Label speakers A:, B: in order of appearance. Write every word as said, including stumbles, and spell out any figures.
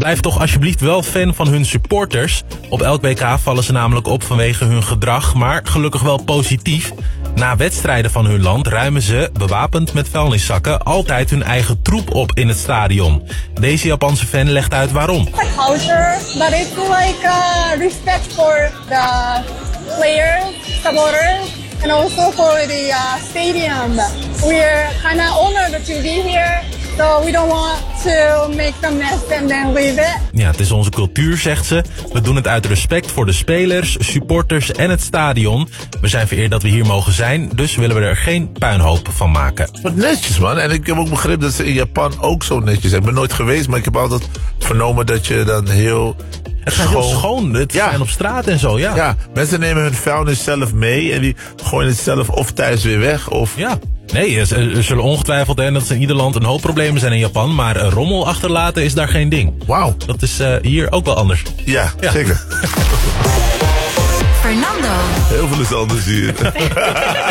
A: Blijf toch alsjeblieft wel fan van hun supporters. Op elk W K vallen ze namelijk op vanwege hun gedrag, maar gelukkig wel positief. Na wedstrijden van hun land ruimen ze, bewapend met vuilniszakken, altijd hun eigen troep op in het stadion. Deze Japanse fan legt uit waarom.
B: It's a culture, but it's like uh, respect for the players, supporters, and also for the uh, stadium. We're kind of honored to be here, so we don't want to make some mess and then leave it.
A: Ja, het is onze cultuur, zegt ze. We doen het uit respect voor de spelers, supporters en het stadion. We zijn vereerd dat we hier mogen zijn, dus willen we er geen puinhoop van maken.
C: Wat netjes, man. En ik heb ook begrepen dat ze in Japan ook zo netjes zijn. Ik ben nooit geweest, maar ik heb altijd vernomen dat je dan heel...
A: Het gaat heel schoon, het
C: Ja.
A: zijn op straat en zo, ja.
C: Ja, mensen nemen hun vuilnis zelf mee en die gooien het zelf of thuis weer weg. Of...
A: Ja. Nee, er er zullen ongetwijfeld, en dat is in ieder land, een hoop problemen zijn in Japan, maar een rommel achterlaten is daar geen ding.
C: Wauw.
A: Dat is uh, hier ook wel anders.
C: Ja,
A: Ja.
C: zeker.
D: Fernando.
C: Heel veel is anders hier.